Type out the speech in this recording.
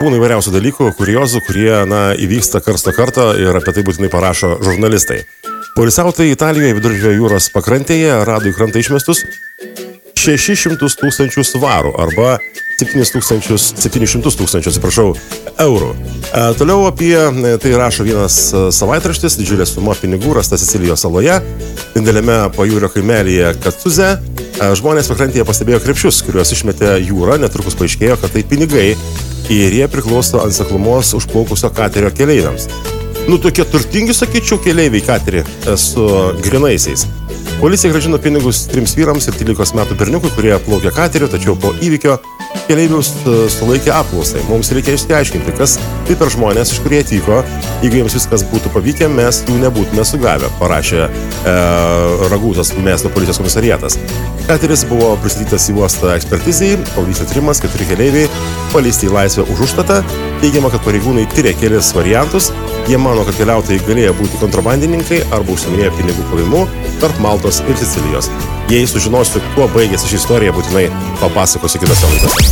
būna įvairiausių dalykų, kuriozų, kurie, įvyksta karsto kartą ir apie tai būtinai parašo žurnalistai. Poilsiautojai Italijoje Viduržemio jūros pakrantėje rado į krantą išmestus 600 000 svarų arba 700 000 eurų. Toliau apie tai rašo vienas savaitraštis, didžiulė suma pinigų rasta Sicilijos saloje, didelėme pajūrio kaimelyje Kacuze. Žmonės pakrantėje pastebėjo krepšius, kuriuos išmetė jūra, netrukus paaiškėjo, kad tai pinigai ir jie priklauso ant seklumos užplaukusio katerio keleiviams. Tokie turtingi, sakyčiau, keleiviai katerį su grinaisiais. Policija grąžino pinigus 3 vyrams ir 13 metų berniukui, kurie plaukė kateriu, tačiau po įvykio keleivius sulaikė apklausai. Mums reikia išsiaiškinti, kas tai per žmonės, iš kurie atvyko. Jeigu jiems viskas būtų pavykę, mes jų nebūtume sugavę, parašė Ragūtos miesto policijos komisariatas. Kateris buvo pristatytas į uostą ekspertizijai, pavyksta tyrimas, 4 keleiviai paleisti į laisvę už užstatą. Teigiama, kad pareigūnai tyrė kelis variantus. Jie mano, kad keliautojai galėjo būti kontrabandininkai arba užsiminėjo pinigų plovimu tarp Maltos ir Sicilijos. Jei sužinosiu, kuo baigėsi ši istorija, būtinai papasakosiu kitose laidose.